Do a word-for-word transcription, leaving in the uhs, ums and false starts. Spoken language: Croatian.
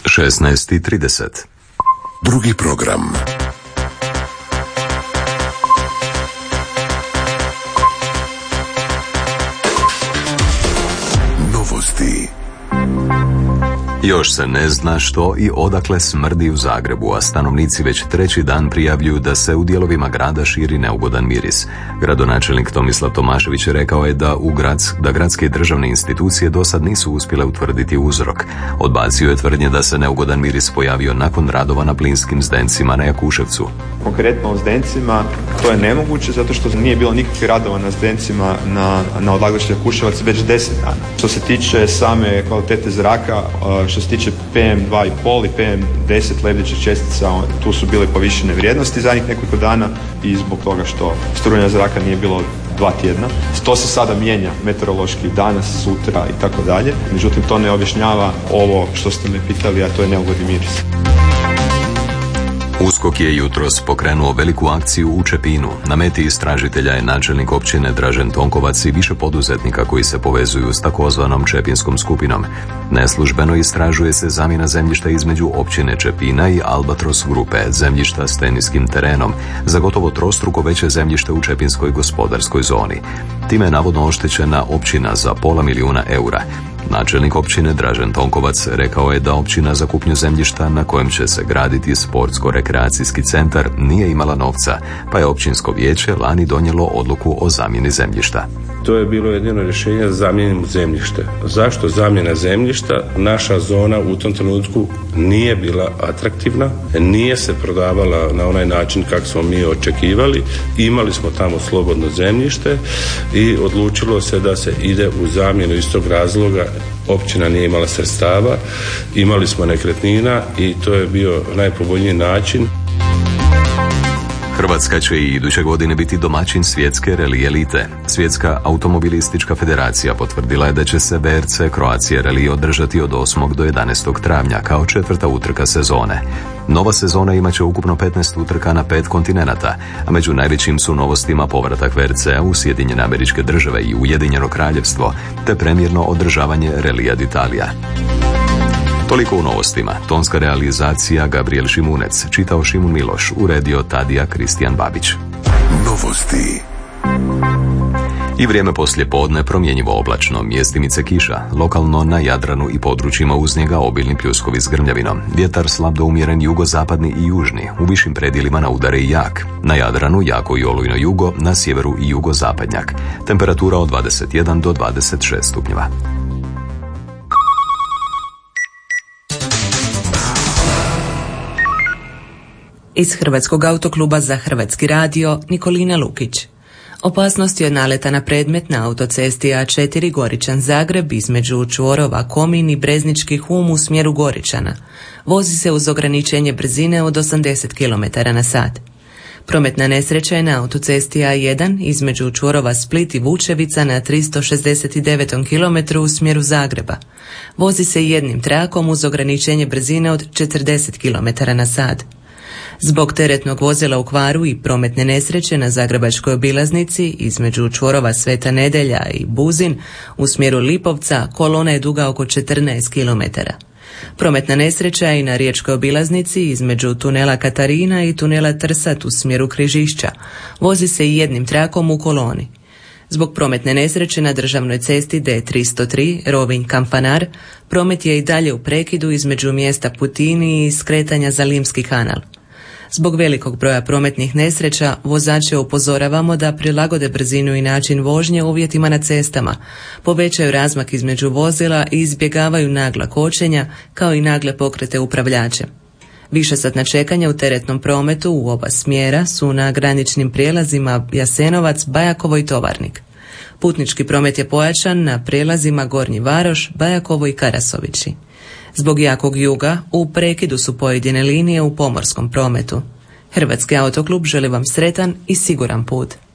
šesnaest i trideset. Drugi program. Novosti. Još se ne zna što i odakle smrdi u Zagrebu, a stanovnici već treći dan prijavljuju da se u dijelovima grada širi neugodan miris. Gradonačelnik Tomislav Tomašević rekao je da, u grad, da gradske i državne institucije do sad nisu uspjele utvrditi uzrok. Odbacio je tvrdnje da se neugodan miris pojavio nakon radova na plinskim zdencima na Jakuševcu. Konkretno o zdencima to je nemoguće zato što nije bilo nikakvih radova na zdencima na, na odlagalištu Jakuševac već deset dana. Što se tiče same kvalitete zraka, što se tiče P M dva i pol i P M deset lebdećih čestica, tu su bile povišene vrijednosti zadnjih nekoliko dana i zbog toga što strujanja zraka nije bilo dva tjedna. To se sada mijenja meteorološki danas, sutra i tako dalje. Međutim, to ne objašnjava ovo što ste me pitali, a to je neugodni miris. USKOK je jutros pokrenuo veliku akciju u Čepinu. Na meti istražitelja je načelnik općine Dražen Tonkovac i više poduzetnika koji se povezuju s takozvanom Čepinskom skupinom. Neslužbeno istražuje se zamjena zemljišta između općine Čepina i Albatros grupe, zemljišta s teniskim terenom, za gotovo trostruko veće zemljište u Čepinskoj gospodarskoj zoni. Time je navodno oštećena općina za pola milijuna eura. Načelnik općine Dražen Tonkovac rekao je da općina za kupnju zemljišta na kojem će se graditi sportsko-rekreacijski centar nije imala novca, pa je općinsko vijeće lani donijelo odluku o zamjeni zemljišta. To je bilo jedino rješenje za zamjenu zemljište. Zašto zamjena zemljišta? Naša zona u tom trenutku nije bila atraktivna, nije se prodavala na onaj način kako smo mi očekivali. Imali smo tamo slobodno zemljište i odlučilo se da se ide u zamjenu iz tog razloga. Općina nije imala sredstava, imali smo nekretnina i to je bio najpovoljniji način. Hrvatska će i iduće godine biti domaćin svjetske reli elite. Svjetska automobilistička federacija potvrdila je da će se V R C Croatia Rally održati od osmog do jedanaestog travnja kao četvrta utrka sezone. Nova sezona imat će ukupno petnaest utrka na pet kontinenata, a među najvećim su novostima povratak V R C-a u Sjedinjene Američke Države i Ujedinjeno Kraljevstvo, te premjerno održavanje Relija d'Italia. Toliko u novostima. Tonska realizacija Gabriel Šimunec, čitao Šimun Miloš, uredio Tadija Kristijan Babić. Novosti. I vrijeme poslije podne promjenjivo oblačno, mjestimice kiša, lokalno na Jadranu i područjima uz njega obilni pljuskovi s grmljavinom. Vjetar slab do umjeren jugozapadni i južni, u višim predjelima na udare i jak. Na Jadranu jako i olujno jugo, na sjeveru i jugozapadnjak. Temperatura od dvadeset jedan do dvadeset šest stupnjeva. Iz Hrvatskog autokluba za Hrvatski radio Nikolina Lukić. Opasnost je od naleta na predmet na autocesti A četiri Goričan-Zagreb između čvorova Komin i Breznički Hum u smjeru Goričana. Vozi se uz ograničenje brzine od osamdeset kilometara na sat. Prometna nesreća je na autocesti A jedan između čvorova Split i Vučevica na tristo šezdeset devetom kilometru u smjeru Zagreba. Vozi se jednim trakom uz ograničenje brzine od četrdeset kilometara na sat. Zbog teretnog vozila u kvaru i prometne nesreće na zagrebačkoj obilaznici između čvorova Sveta Nedelja i Buzin u smjeru Lipovca kolona je duga oko četrnaest kilometara. Prometna nesreća je i na riječkoj obilaznici između tunela Katarina i tunela Trsat u smjeru Križišća. Vozi se i jednim trakom u koloni. Zbog prometne nesreće na državnoj cesti D tristo tri Rovinj-Kamfanar promet je i dalje u prekidu između mjesta Putini i skretanja za Limski kanal. Zbog velikog broja prometnih nesreća vozače upozoravamo da prilagode brzinu i način vožnje uvjetima na cestama, povećaju razmak između vozila i izbjegavaju nagla kočenja kao i nagle pokrete upravljačem. Višesatna čekanja u teretnom prometu u oba smjera su na graničnim prijelazima Jasenovac, Bajakovo i Tovarnik. Putnički promet je pojačan na prijelazima Gornji Varoš, Bajakovo i Karasovići. Zbog jakog juga u prekidu su pojedine linije u pomorskom prometu. Hrvatski autoklub želi vam sretan i siguran put.